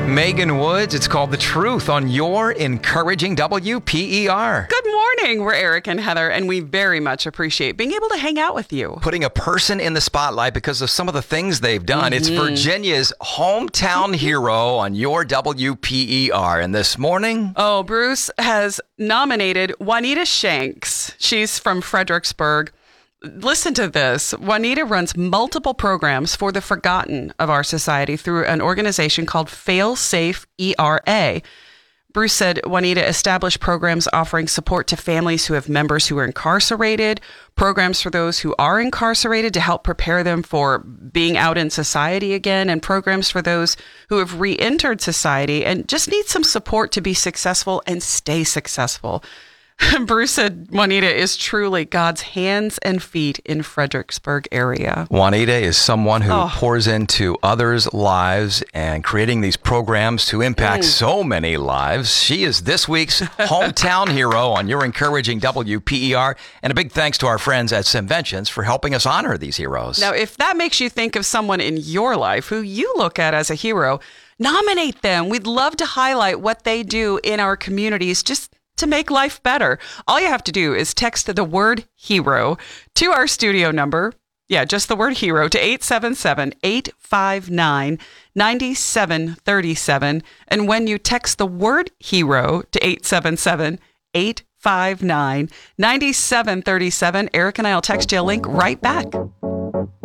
Megan Woods, it's called The Truth on your encouraging WPER. Good morning. We're Eric and Heather, and we very much appreciate being able to hang out with you. Putting a person in the spotlight because of some of the things they've done. It's Virginia's hometown hero on your WPER. And this morning... Oh, Bruce has nominated Juanita Shanks. She's from Fredericksburg. Listen to this. Juanita runs multiple programs for the forgotten of our society through an organization called Failsafe ERA. Bruce said Juanita established programs offering support to families who have members who are incarcerated, programs for those who are incarcerated to help prepare them for being out in society again, and programs for those who have re-entered society and just need some support to be successful and stay successful. Bruce said Juanita is truly God's hands and feet in Fredericksburg area. Juanita is someone who pours into others' lives and creating these programs to impact so many lives. She is this week's hometown hero on your encouraging WPER. And a big thanks to our friends at Simventions for helping us honor these heroes. Now, if that makes you think of someone in your life who you look at as a hero, nominate them. We'd love to highlight what they do in our communities, just to make life better. All you have to do is text the word hero to our studio number. Yeah, just the word hero to 877-859-9737. And when you text the word hero to 877-859-9737, Eric and I will text you a link right back.